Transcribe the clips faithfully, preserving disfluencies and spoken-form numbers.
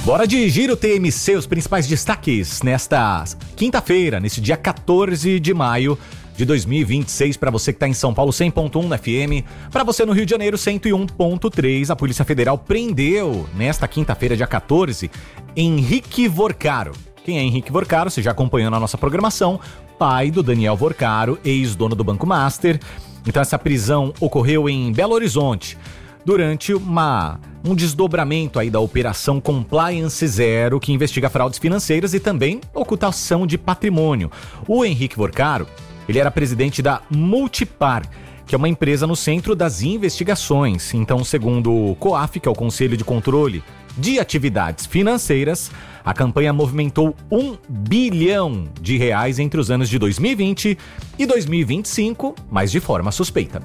Bora de Giro T M C, os principais destaques nesta quinta-feira, nesse dia quatorze de maio de dois mil e vinte e seis, para você que está em São Paulo, cem ponto um na F M, para você no Rio de Janeiro, cento e um ponto três. A Polícia Federal prendeu, nesta quinta-feira, dia quatorze, Henrique Vorcaro. Quem é Henrique Vorcaro? Você já acompanhou na nossa programação, pai do Daniel Vorcaro, ex-dono do Banco Master. Então essa prisão ocorreu em Belo Horizonte, durante uma, um desdobramento aí da Operação Compliance Zero, que investiga fraudes financeiras e também ocultação de patrimônio. O Henrique Vorcaro, ele era presidente da Multipar, que é uma empresa no centro das investigações. Então, segundo o COAF, que é o Conselho de Controle de Atividades Financeiras, a campanha movimentou um bilhão de reais entre os anos de dois mil e vinte e dois mil e vinte e cinco, mas de forma suspeita.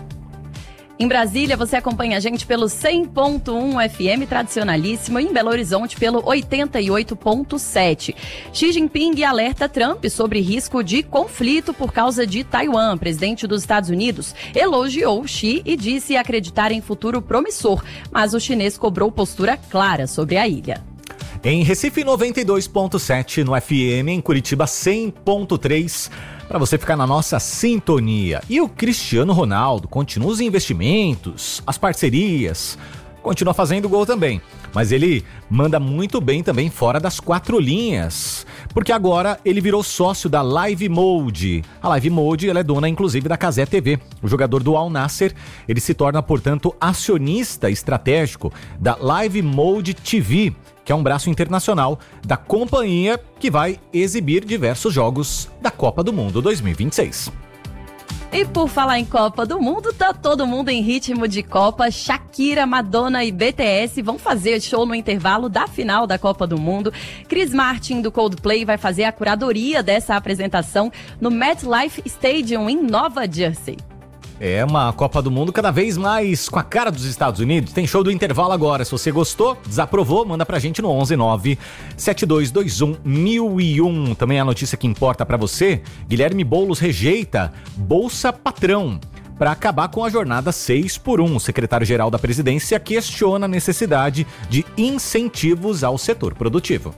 Em Brasília, você acompanha a gente pelo cem ponto um F M, tradicionalíssimo, e em Belo Horizonte pelo oitenta e oito ponto sete. Xi Jinping alerta Trump sobre risco de conflito por causa de Taiwan. Presidente dos Estados Unidos elogiou Xi e disse acreditar em futuro promissor, mas o chinês cobrou postura clara sobre a ilha. Em Recife, noventa e dois ponto sete no F M, em Curitiba, cem ponto três, para você ficar na nossa sintonia. E o Cristiano Ronaldo continua os investimentos, as parcerias, continua fazendo gol também. Mas ele manda muito bem também fora das quatro linhas, porque agora ele virou sócio da Live Mode. A Live Mode, ela é dona inclusive da Cazé T V. O jogador do Al Nassr, ele se torna, portanto, acionista estratégico da Live Mode T V, que é um braço internacional da companhia que vai exibir diversos jogos da Copa do Mundo dois mil e vinte e seis. E por falar em Copa do Mundo, tá todo mundo em ritmo de Copa. Shakira, Madonna e B T S vão fazer show no intervalo da final da Copa do Mundo. Chris Martin, do Coldplay, vai fazer a curadoria dessa apresentação no MetLife Stadium, em Nova Jersey. É uma Copa do Mundo cada vez mais com a cara dos Estados Unidos. Tem show do intervalo agora. Se você gostou, desaprovou, manda pra gente no onze nove sete dois dois um mil e um. Também a notícia que importa pra você: Guilherme Boulos rejeita Bolsa Patrão para acabar com a jornada seis por um. O secretário-geral da presidência questiona a necessidade de incentivos ao setor produtivo.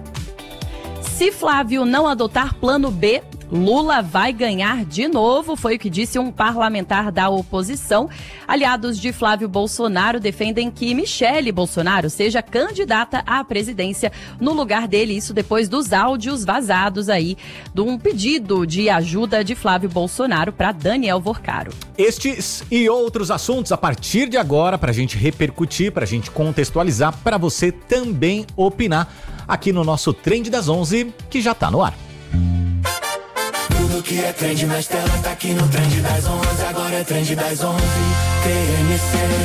Se Flávio não adotar plano B, Lula vai ganhar de novo, foi o que disse um parlamentar da oposição. Aliados de Flávio Bolsonaro defendem que Michele Bolsonaro seja candidata à presidência no lugar dele, isso depois dos áudios vazados aí de um pedido de ajuda de Flávio Bolsonaro para Daniel Vorcaro. Estes e outros assuntos a partir de agora, para a gente repercutir, para a gente contextualizar, para você também opinar aqui no nosso Trend das onze, que já tá no ar. Tudo que é trend nas telas tá aqui no Trend das onze. Agora é Trend das onze, T M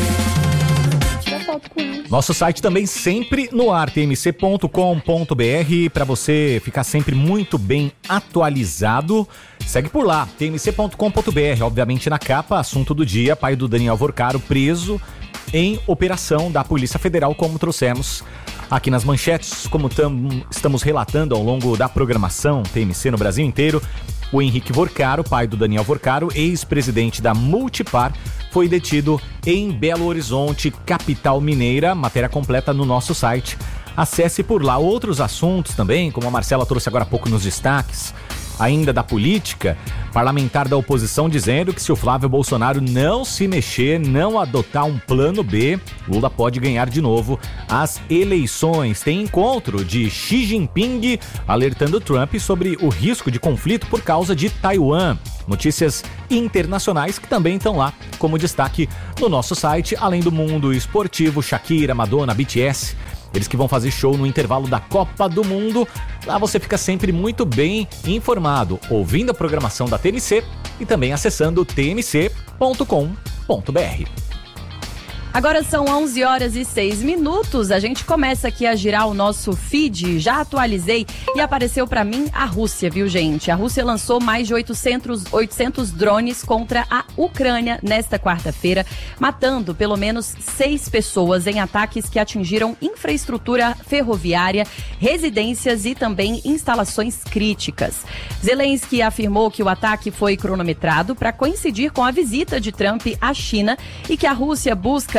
C. Tira foto com ele. Nosso site também sempre no ar, t m c ponto com ponto b r, para você ficar sempre muito bem atualizado. Segue por lá, t m c ponto com ponto b r. Obviamente na capa, assunto do dia, pai do Daniel Vorcaro preso em operação da Polícia Federal, como trouxemos aqui nas manchetes, como tam, estamos relatando ao longo da programação T M C no Brasil inteiro. O Henrique Vorcaro, pai do Daniel Vorcaro, ex-presidente da Multipar, foi detido em Belo Horizonte, capital mineira. Matéria completa no nosso site. Acesse por lá. Outros assuntos também, como a Marcela trouxe agora há pouco nos destaques, ainda da política, parlamentar da oposição dizendo que se o Flávio Bolsonaro não se mexer, não adotar um plano B, Lula pode ganhar de novo as eleições. Tem encontro de Xi Jinping alertando Trump sobre o risco de conflito por causa de Taiwan. Notícias internacionais que também estão lá como destaque no nosso site, além do mundo esportivo, Shakira, Madonna, B T S. Eles que vão fazer show no intervalo da Copa do Mundo. Lá você fica sempre muito bem informado, ouvindo a programação da T M C e também acessando t m c ponto com ponto b r. Agora são onze horas e seis minutos, a gente começa aqui a girar o nosso feed, já atualizei e apareceu pra mim a Rússia, viu gente? A Rússia lançou mais de oitocentos, oitocentos drones contra a Ucrânia nesta quarta-feira, matando pelo menos seis pessoas em ataques que atingiram infraestrutura ferroviária, residências e também instalações críticas. Zelensky afirmou que o ataque foi cronometrado para coincidir com a visita de Trump à China e que a Rússia busca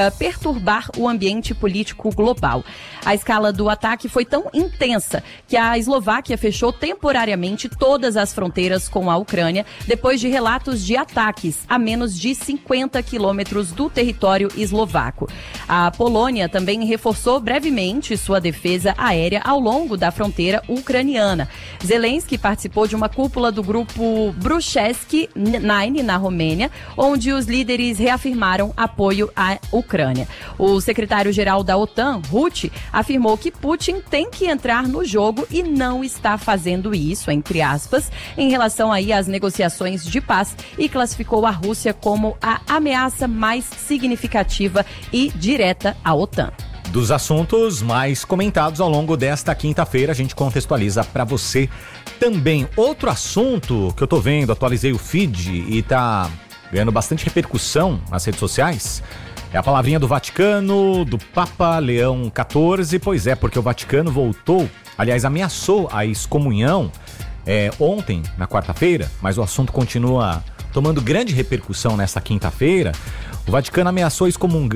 busca perturbar o ambiente político global. A escala do ataque foi tão intensa que a Eslováquia fechou temporariamente todas as fronteiras com a Ucrânia depois de relatos de ataques a menos de cinquenta quilômetros do território eslovaco. A Polônia também reforçou brevemente sua defesa aérea ao longo da fronteira ucraniana. Zelensky participou de uma cúpula do grupo Bruchesky nove na Romênia, onde os líderes reafirmaram apoio à Ucrânia. O secretário-geral da OTAN, Rutte, afirmou que Putin tem que entrar no jogo e não está fazendo isso, entre aspas, em relação aí às negociações de paz, e classificou a Rússia como a ameaça mais significativa e direta à OTAN. Dos assuntos mais comentados ao longo desta quinta-feira, a gente contextualiza para você também. Outro assunto que eu tô vendo, atualizei o feed e tá ganhando bastante repercussão nas redes sociais, é a palavrinha do Vaticano, do Papa Leão quatorze. Pois é, porque o Vaticano voltou, aliás, ameaçou a excomunhão é, ontem, na quarta-feira, mas o assunto continua tomando grande repercussão nesta quinta-feira. O Vaticano ameaçou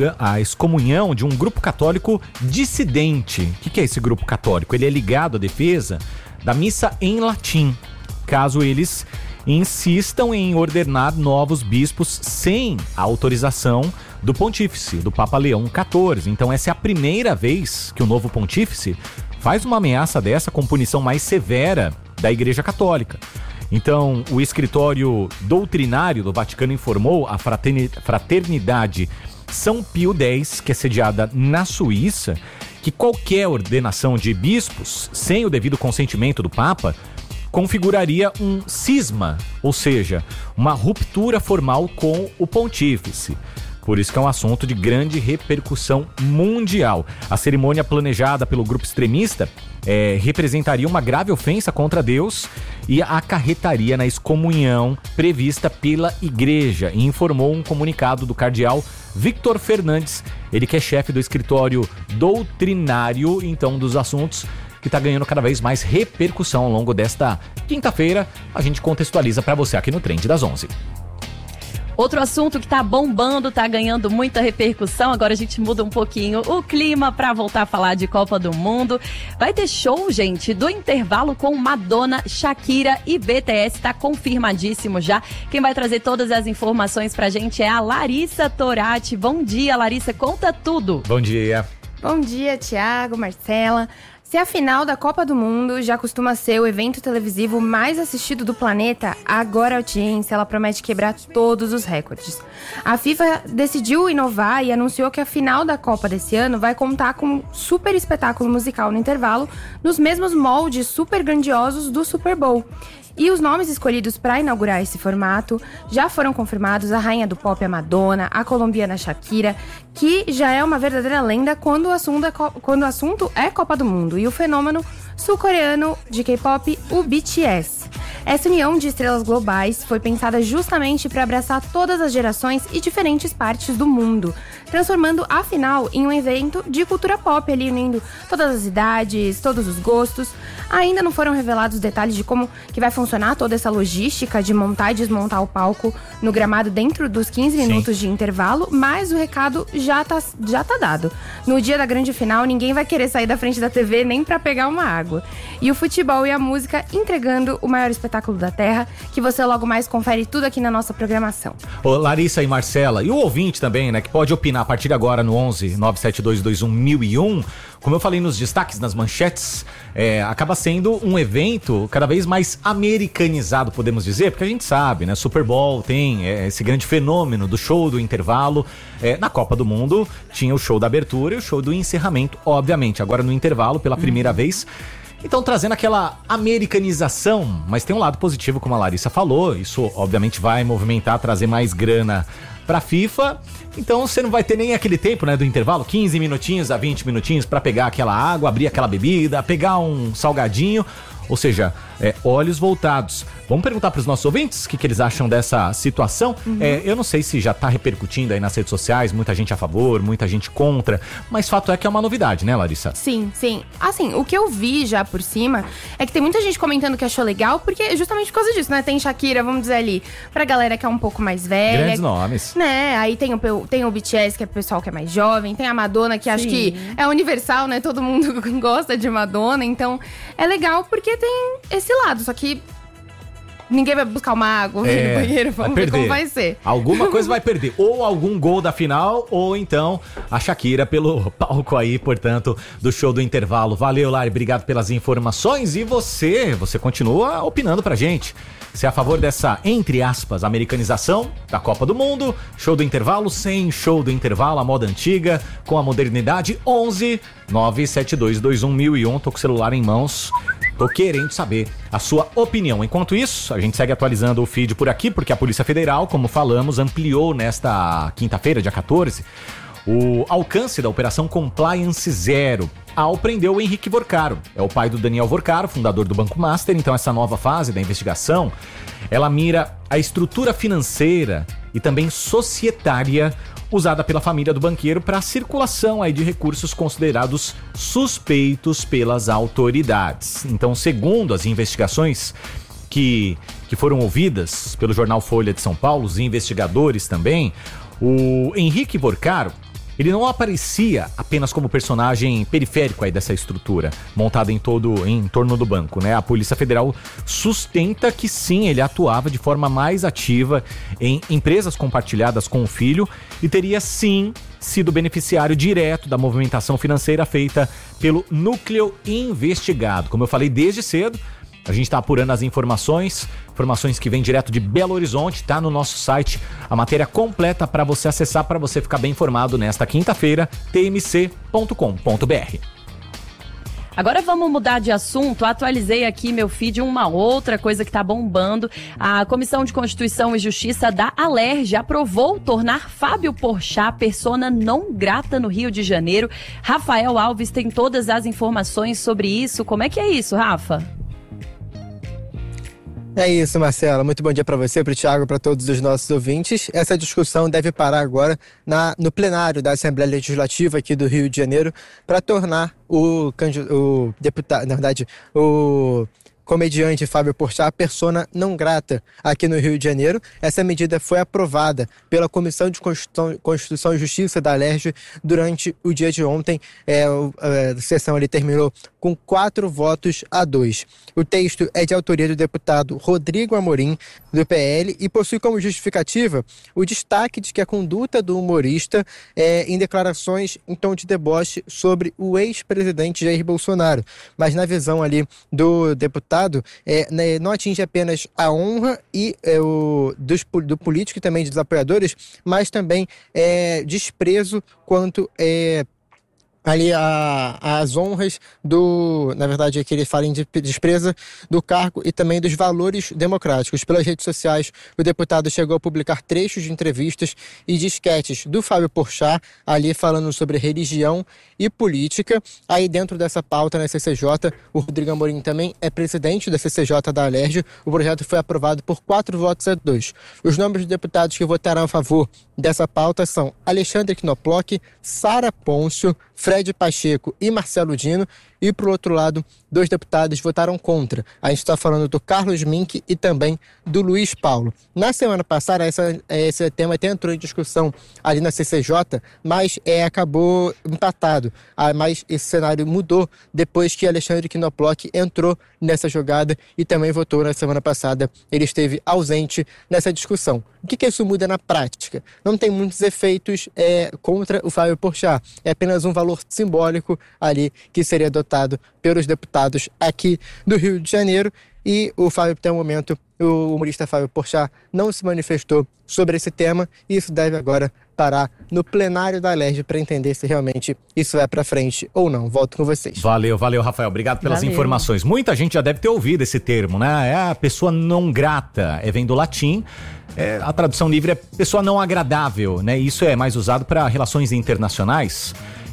a excomunhão de um grupo católico dissidente. O que, que é esse grupo católico? Ele é ligado à defesa da missa em latim, caso eles insistam em ordenar novos bispos sem a autorização do pontífice, do Papa Leão quatorze. Então essa é a primeira vez que o novo pontífice faz uma ameaça dessa com punição mais severa da Igreja Católica. Então, o escritório doutrinário do Vaticano informou a Fraternidade São Pio X, que é sediada na Suíça, que qualquer ordenação de bispos sem o devido consentimento do Papa configuraria um cisma, ou seja, uma ruptura formal com o pontífice. Por isso que é um assunto de grande repercussão mundial. A cerimônia planejada pelo grupo extremista é, representaria uma grave ofensa contra Deus e acarretaria na excomunhão prevista pela Igreja, e informou um comunicado do cardeal Victor Fernandes, ele que é chefe do escritório doutrinário, então, dos assuntos que está ganhando cada vez mais repercussão ao longo desta quinta-feira. A gente contextualiza para você aqui no Trend das onze. Outro assunto que tá bombando, tá ganhando muita repercussão, agora a gente muda um pouquinho o clima para voltar a falar de Copa do Mundo. Vai ter show, gente, do intervalo com Madonna, Shakira e B T S, tá confirmadíssimo já. Quem vai trazer todas as informações pra gente é a Larissa Torati. Bom dia, Larissa, conta tudo. Bom dia. Bom dia, Thiago, Marcela. Se a final da Copa do Mundo já costuma ser o evento televisivo mais assistido do planeta, agora a audiência ela promete quebrar todos os recordes. A FIFA decidiu inovar e anunciou que a final da Copa desse ano vai contar com um super espetáculo musical no intervalo, nos mesmos moldes super grandiosos do Super Bowl. E os nomes escolhidos para inaugurar esse formato já foram confirmados: a rainha do pop, a Madonna, a colombiana Shakira, que já é uma verdadeira lenda quando o assunto é, quando o assunto é Copa do Mundo, e o fenômeno sul-coreano de K-pop, o B T S. Essa união de estrelas globais foi pensada justamente para abraçar todas as gerações e diferentes partes do mundo, transformando a final em um evento de cultura pop, ali unindo todas as idades, todos os gostos. Ainda não foram revelados detalhes de como que vai funcionar toda essa logística de montar e desmontar o palco no gramado dentro dos quinze minutos Sim. de intervalo, mas o recado já tá, já tá dado. No dia da grande final, ninguém vai querer sair da frente da T V nem para pegar uma água. E o futebol e a música entregando o maior espetáculo da Terra, que você logo mais confere tudo aqui na nossa programação. Ô, Larissa e Marcela, e o ouvinte também, né, que pode opinar a partir de agora no onze nove sete dois dois um mil e um. Como eu falei nos destaques, nas manchetes, é, acaba sendo um evento cada vez mais americanizado, podemos dizer, porque a gente sabe, né, Super Bowl tem é, esse grande fenômeno do show do intervalo. É, na Copa do Mundo tinha o show da abertura e o show do encerramento, obviamente. Agora no intervalo, pela primeira uhum. vez. Então, trazendo aquela americanização, mas tem um lado positivo, como a Larissa falou. Isso, obviamente, vai movimentar, trazer mais grana pra FIFA. Então, você não vai ter nem aquele tempo, né, do intervalo, quinze minutinhos a vinte minutinhos pra pegar aquela água, abrir aquela bebida, pegar um salgadinho. Ou seja, é, olhos voltados Vamos perguntar para os nossos ouvintes o que, que eles acham dessa situação. Uhum. É, eu não sei se já tá repercutindo aí nas redes sociais, muita gente a favor, muita gente contra, mas fato é que é uma novidade, né, Larissa? Sim, sim. Assim, o que eu vi já por cima é que tem muita gente comentando que achou legal, porque justamente por causa disso, né? Tem Shakira, vamos dizer ali, pra galera que é um pouco mais velha. Grandes nomes. Né? Aí tem o, tem o B T S, que é o pessoal que é mais jovem, tem a Madonna, que sim, acho que é universal, né? Todo mundo gosta de Madonna, então é legal porque tem esse lado, só que ninguém vai buscar uma água é, no banheiro, vamos ver como vai ser. Alguma coisa vai perder, ou algum gol da final, ou então a Shakira pelo palco aí, portanto, do show do intervalo. Valeu, Lari, obrigado pelas informações. E você, você continua opinando pra gente. Você é a favor dessa, entre aspas, americanização da Copa do Mundo? Show do intervalo, sem show do intervalo, a moda antiga, com a modernidade? onze nove sete dois dois um mil e um, tô com o celular em mãos. Tô querendo saber a sua opinião. Enquanto isso, a gente segue atualizando o feed por aqui, porque a Polícia Federal, como falamos, ampliou nesta quinta-feira, dia quatorze, o alcance da Operação Compliance Zero ao prender o Henrique Vorcaro. É o pai do Daniel Vorcaro, fundador do Banco Master. Então essa nova fase da investigação, ela mira a estrutura financeira e também societária usada pela família do banqueiro para a circulação aí de recursos considerados suspeitos pelas autoridades. Então, segundo as investigações que, que foram ouvidas pelo jornal Folha de São Paulo, os investigadores também, o Henrique Vorcaro, ele não aparecia apenas como personagem periférico aí dessa estrutura, montada em todo em torno do banco, né? A Polícia Federal sustenta que sim, ele atuava de forma mais ativa em empresas compartilhadas com o filho e teria sim sido beneficiário direto da movimentação financeira feita pelo núcleo investigado. Como eu falei desde cedo, a gente está apurando as informações, informações que vêm direto de Belo Horizonte, tá no nosso site, a matéria completa para você acessar, para você ficar bem informado nesta quinta-feira, t m c ponto com ponto b r. Agora vamos mudar de assunto. Atualizei aqui meu feed uma outra coisa que tá bombando. A Comissão de Constituição e Justiça da Alerj aprovou tornar Fábio Porchat persona não grata no Rio de Janeiro. Rafael Alves tem todas as informações sobre isso. Como é que é isso, Rafa? É isso, Marcela. Muito bom dia para você, para o Thiago, para todos os nossos ouvintes. Essa discussão deve parar agora na, no plenário da Assembleia Legislativa aqui do Rio de Janeiro para tornar o, o deputado, na verdade, o comediante Fábio Porchat persona não grata aqui no Rio de Janeiro. Essa medida foi aprovada pela Comissão de Constituição, Constituição e Justiça da Alerj durante o dia de ontem. É, a sessão ali terminou com quatro votos a dois. O texto é de autoria do deputado Rodrigo Amorim, do P L, e possui como justificativa o destaque de que a conduta do humorista é em declarações em tom de deboche sobre o ex-presidente Jair Bolsonaro. Mas na visão ali do deputado, É, né, não atinge apenas a honra e, é, o, dos, do político e também dos apoiadores, mas também é, desprezo quanto é, ali a, as honras do, na verdade é que ele fala em desprezo do cargo e também dos valores democráticos. Pelas redes sociais, o deputado chegou a publicar trechos de entrevistas e de esquetes do Fábio Porchat, ali falando sobre religião e política. Aí dentro dessa pauta na C C J, o Rodrigo Amorim também é presidente da C C J da Alerj. O projeto foi aprovado por quatro votos a dois. Os nomes dos deputados que votarão a favor dessa pauta são Alexandre Knoploch, Sara Pôncio, Fred Pacheco e Marcelo Dino. E, por outro lado, dois deputados votaram contra. A gente está falando do Carlos Mink e também do Luiz Paulo. Na semana passada, essa, esse tema até entrou em discussão ali na C C J, mas é, acabou empatado. Ah, mas esse cenário mudou depois que Alexandre Knoploch entrou nessa jogada e também votou na semana passada. Ele esteve ausente nessa discussão. O que, que isso muda na prática? Não tem muitos efeitos é, contra o Fábio Porchat. É apenas um valor simbólico ali que seria adotado pelos deputados aqui do Rio de Janeiro. E o Fábio, até o momento, o humorista Fábio Porchat não se manifestou sobre esse tema, e isso deve agora parar no plenário da Alerj para entender se realmente isso vai para frente ou não. Volto com vocês. Valeu, valeu, Rafael. Obrigado pelas valeu. informações. Muita gente já deve ter ouvido esse termo, né? É a pessoa não grata, é, vem do latim. É, a tradução livre é pessoa não agradável, né? Isso é mais usado para relações internacionais.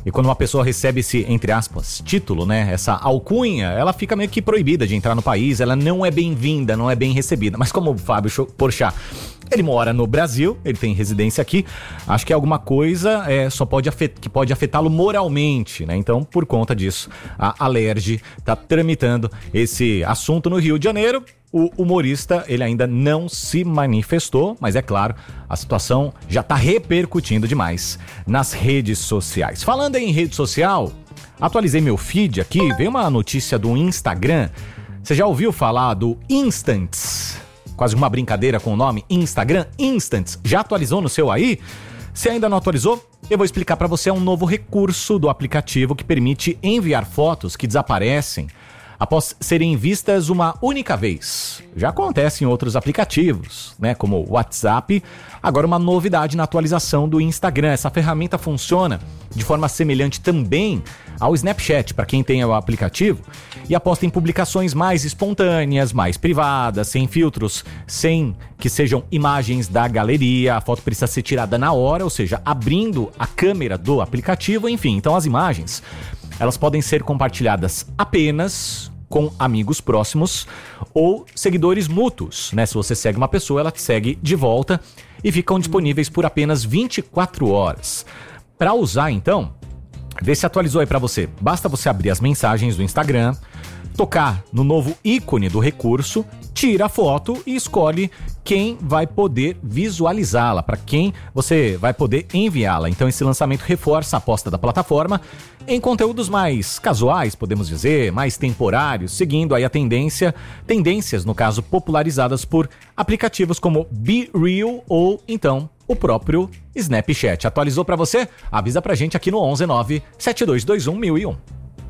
E quando uma pessoa recebe esse, entre aspas, título, né, essa alcunha, ela fica meio que proibida de entrar no país, ela não é bem-vinda, não é bem recebida. Mas como o Fábio Porchat, ele mora no Brasil, ele tem residência aqui, acho que é alguma coisa é, só pode afet- que pode afetá-lo moralmente, né? Então, por conta disso, a Alerj está tramitando esse assunto no Rio de Janeiro. O humorista, ele ainda não se manifestou, mas é claro, a situação já está repercutindo demais nas redes sociais. Falando em rede social, atualizei meu feed aqui, veio uma notícia do Instagram. Você já ouviu falar do Instants? Quase uma brincadeira com o nome Instagram. Instants, já atualizou no seu aí? Se ainda não atualizou, eu vou explicar para você um novo recurso do aplicativo que permite enviar fotos que desaparecem após serem vistas uma única vez. Já acontece em outros aplicativos, né, como o WhatsApp. Agora uma novidade na atualização do Instagram. Essa ferramenta funciona de forma semelhante também ao Snapchat, para quem tem o aplicativo, e aposta em publicações mais espontâneas, mais privadas, sem filtros, sem que sejam imagens da galeria. A foto precisa ser tirada na hora, ou seja, abrindo a câmera do aplicativo, enfim. Então as imagens, elas podem ser compartilhadas apenas com amigos próximos ou seguidores mútuos, né? Se você segue uma pessoa, ela te segue de volta e ficam disponíveis por apenas vinte e quatro horas. Para usar, então, vê se atualizou aí para você. Basta você abrir as mensagens do Instagram, tocar no novo ícone do recurso, tira a foto e escolhe quem vai poder visualizá-la, para quem você vai poder enviá-la. Então esse lançamento reforça a aposta da plataforma em conteúdos mais casuais, podemos dizer, mais temporários, seguindo aí a tendência, tendências, no caso, popularizadas por aplicativos como BeReal ou então o próprio Snapchat. Atualizou para você? Avisa pra gente aqui no onze nove sete dois dois um mil e um.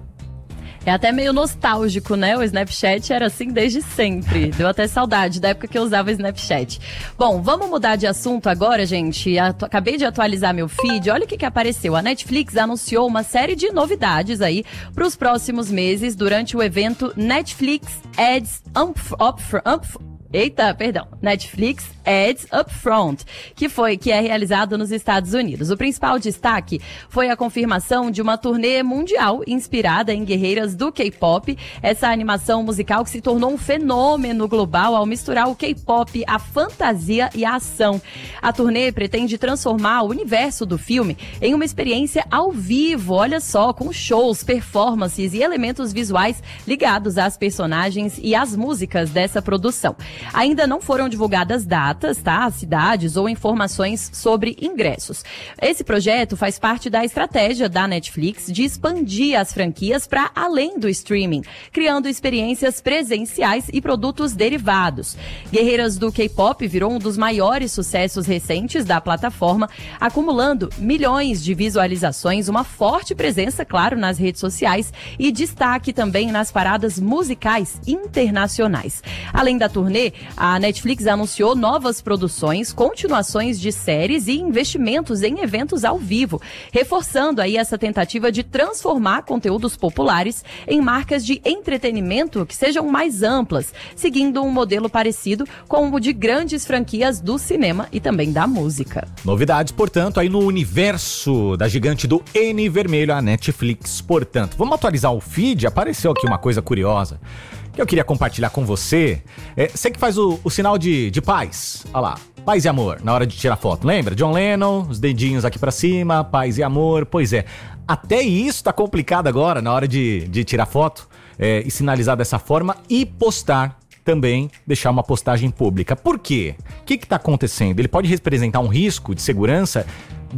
É até meio nostálgico, né? O Snapchat era assim desde sempre. Deu até saudade da época que eu usava o Snapchat. Bom, vamos mudar de assunto agora, gente. Atu- Acabei de atualizar meu feed. Olha o que, que apareceu. A Netflix anunciou uma série de novidades aí para os próximos meses durante o evento Netflix Ads Upfront. Up, up, Eita, perdão. Netflix Ads Upfront, que foi que é realizado nos Estados Unidos. O principal destaque foi a confirmação de uma turnê mundial inspirada em guerreiras do K-pop. Essa animação musical que se tornou um fenômeno global ao misturar o K-pop, a fantasia e a ação. A turnê pretende transformar o universo do filme em uma experiência ao vivo, olha só, com shows, performances e elementos visuais ligados às personagens e às músicas dessa produção. Ainda não foram divulgadas datas, tá? Cidades ou informações sobre ingressos. Esse projeto faz parte da estratégia da Netflix de expandir as franquias para além do streaming, criando experiências presenciais e produtos derivados. Guerreiras do K-pop virou um dos maiores sucessos recentes da plataforma, acumulando milhões de visualizações, uma forte presença, claro, nas redes sociais e destaque também nas paradas musicais internacionais. Além da turnê, a Netflix anunciou novas produções, continuações de séries e investimentos em eventos ao vivo, reforçando aí essa tentativa de transformar conteúdos populares em marcas de entretenimento que sejam mais amplas, seguindo um modelo parecido com o de grandes franquias do cinema e também da música. Novidades, portanto, aí no universo da gigante do N vermelho, a Netflix. Portanto, vamos atualizar o feed. Apareceu aqui uma coisa curiosa que eu queria compartilhar com você. É, você que faz o, o sinal de, de paz, olha lá, paz e amor, na hora de tirar foto, lembra? John Lennon, os dedinhos aqui pra cima, paz e amor, pois é. Até isso tá complicado agora, na hora de, de tirar foto, é, e sinalizar dessa forma e postar também, deixar uma postagem pública. Por quê? O que que tá acontecendo? Ele pode representar um risco de segurança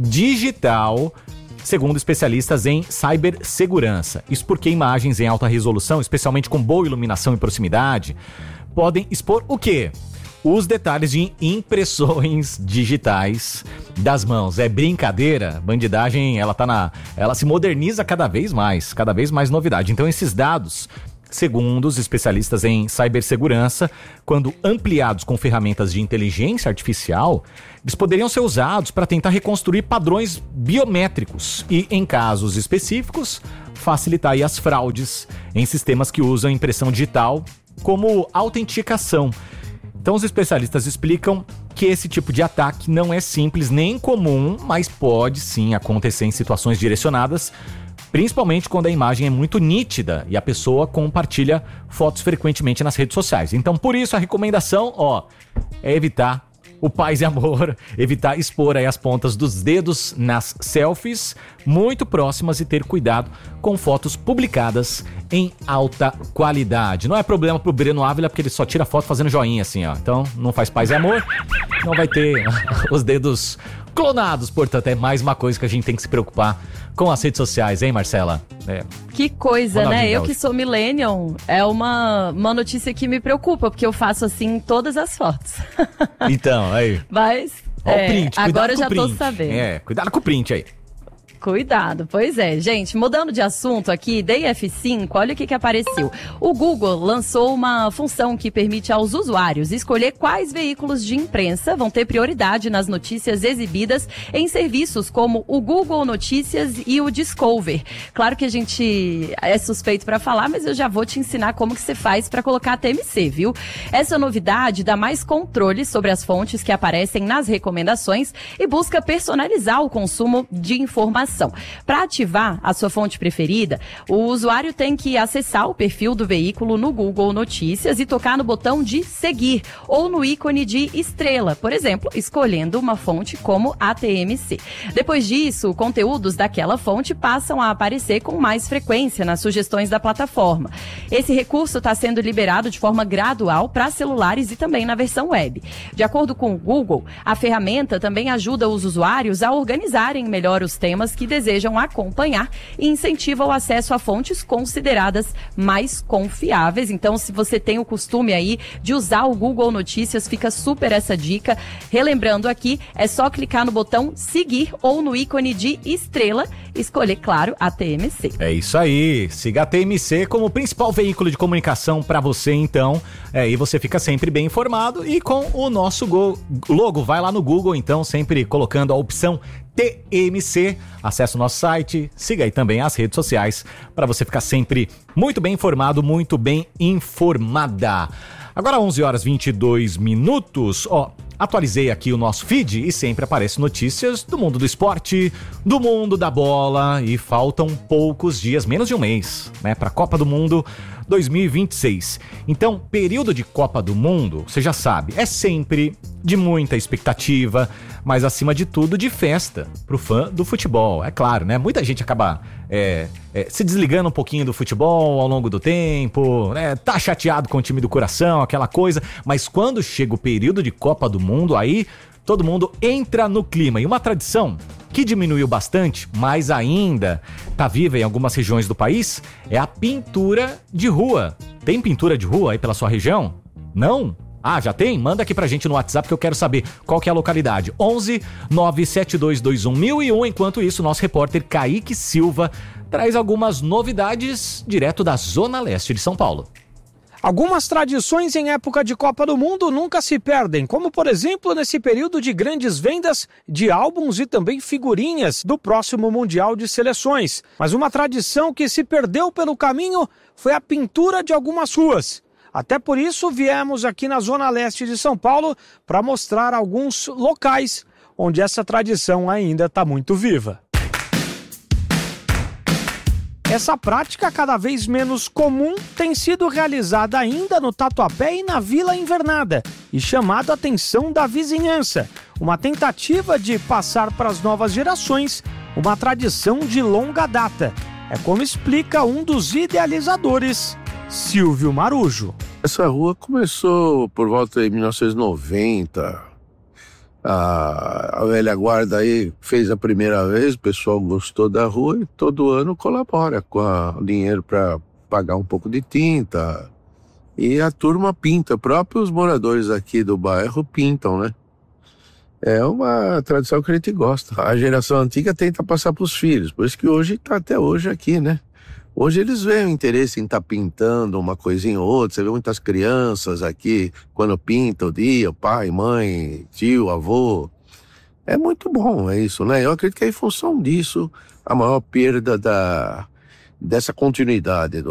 digital, segundo especialistas em cibersegurança. Isso porque imagens em alta resolução, especialmente com boa iluminação e proximidade, podem expor o quê? Os detalhes de impressões digitais das mãos. É brincadeira, bandidagem, ela tá na, ela se moderniza cada vez mais, cada vez mais novidade. Então esses dados, segundo os especialistas em cibersegurança, quando ampliados com ferramentas de inteligência artificial, eles poderiam ser usados para tentar reconstruir padrões biométricos e, em casos específicos, facilitar aí as fraudes em sistemas que usam impressão digital como autenticação. Então os especialistas explicam que esse tipo de ataque não é simples nem comum, mas pode sim acontecer em situações direcionadas, principalmente quando a imagem é muito nítida e a pessoa compartilha fotos frequentemente nas redes sociais. Então, por isso, a recomendação, ó, é evitar o paz e amor, evitar expor aí as pontas dos dedos nas selfies muito próximas e ter cuidado com fotos publicadas em alta qualidade. Não é problema pro Breno Ávila, porque ele só tira foto fazendo joinha assim, ó. Então, não faz paz e amor, não vai ter os dedos clonados, portanto, é mais uma coisa que a gente tem que se preocupar com as redes sociais, hein, Marcela? É. Que coisa, Ronaldinho né? Eu Gaúcho. que sou millennial, é uma, uma notícia que me preocupa, porque eu faço assim todas as fotos. Então, aí. Mas, Ó, é, o print, cuidado agora eu com já o print. tô sabendo. É, cuidado com o print aí. Cuidado, pois é. Gente, mudando de assunto aqui, D F cinco, olha o que que apareceu. O Google lançou uma função que permite aos usuários escolher quais veículos de imprensa vão ter prioridade nas notícias exibidas em serviços como o Google Notícias e o Discover. Claro que a gente é suspeito para falar, mas eu já vou te ensinar como que você faz para colocar a T M C, viu? Essa novidade dá mais controle sobre as fontes que aparecem nas recomendações e busca personalizar o consumo de informação. Para ativar a sua fonte preferida, o usuário tem que acessar o perfil do veículo no Google Notícias e tocar no botão de seguir ou no ícone de estrela, por exemplo, escolhendo uma fonte como a T M C. Depois disso, conteúdos daquela fonte passam a aparecer com mais frequência nas sugestões da plataforma. Esse recurso está sendo liberado de forma gradual para celulares e também na versão web. De acordo com o Google, a ferramenta também ajuda os usuários a organizarem melhor os temas que desejam acompanhar e incentiva o acesso a fontes consideradas mais confiáveis. Então, se você tem o costume aí de usar o Google Notícias, fica super essa dica. Relembrando aqui, é só clicar no botão seguir ou no ícone de estrela e escolher, claro, a T M C. É isso aí, siga a T M C como principal veículo de comunicação para você, então, é, e você fica sempre bem informado e com o nosso go- logo, vai lá no Google, então, sempre colocando a opção T M C, acesse o nosso site, siga aí também as redes sociais para você ficar sempre muito bem informado, muito bem informada. Agora onze horas e vinte e dois minutos, ó, atualizei aqui o nosso feed e sempre aparecem notícias do mundo do esporte, do mundo da bola e faltam poucos dias, menos de um mês, né, para a Copa do Mundo dois mil e vinte e seis. Então, período de Copa do Mundo, você já sabe, é sempre de muita expectativa, mas acima de tudo de festa pro fã do futebol, é claro, né? Muita gente acaba é, é, se desligando um pouquinho do futebol ao longo do tempo, né? Tá chateado com o time do coração, aquela coisa, mas quando chega o período de Copa do Mundo, aí todo mundo entra no clima. E uma tradição que diminuiu bastante, mas ainda tá viva em algumas regiões do país, é a pintura de rua. Tem pintura de rua aí pela sua região? Não? Ah, já tem? Manda aqui pra gente no WhatsApp que eu quero saber qual que é a localidade. onze nove sete dois dois um mil e um. Enquanto isso, nosso repórter Kaique Silva traz algumas novidades direto da Zona Leste de São Paulo. Algumas tradições em época de Copa do Mundo nunca se perdem, como por exemplo nesse período de grandes vendas de álbuns e também figurinhas do próximo Mundial de Seleções. Mas uma tradição que se perdeu pelo caminho foi a pintura de algumas ruas. Até por isso viemos aqui na Zona Leste de São Paulo para mostrar alguns locais onde essa tradição ainda está muito viva. Essa prática, cada vez menos comum, tem sido realizada ainda no Tatuapé e na Vila Invernada e chamado a atenção da vizinhança. Uma tentativa de passar para as novas gerações uma tradição de longa data. É como explica um dos idealizadores, Silvio Marujo. Essa rua começou por volta de mil novecentos e noventa. A, a velha guarda aí fez a primeira vez, o pessoal gostou da rua e todo ano colabora com o dinheiro para pagar um pouco de tinta. E a turma pinta, próprios moradores aqui do bairro pintam, né? É uma tradição que a gente gosta. A geração antiga tenta passar para os filhos, por isso que hoje está até hoje aqui, né? Hoje eles veem o interesse em estar tá pintando uma coisinha ou outra. Você vê muitas crianças aqui, quando pintam o dia, pai, mãe, tio, avô. É muito bom, é isso, né? Eu acredito que é em função disso a maior perda da, dessa continuidade do